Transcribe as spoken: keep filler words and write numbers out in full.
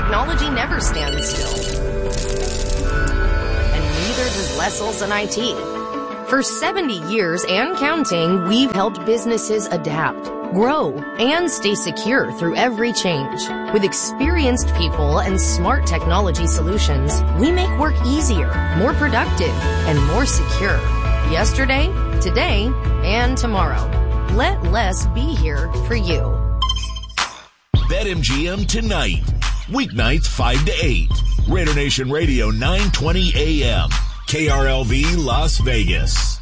technology never stands still. And neither does Lesselson I T. For seventy years and counting, we've helped businesses adapt, grow, and stay secure through every change. With experienced people and smart technology solutions, we make work easier, more productive, and more secure. Yesterday, today, and tomorrow. Let Les be here for you. BetMGM tonight. Weeknights five to eight. Raider Nation Radio nine twenty A M. K R L V Las Vegas.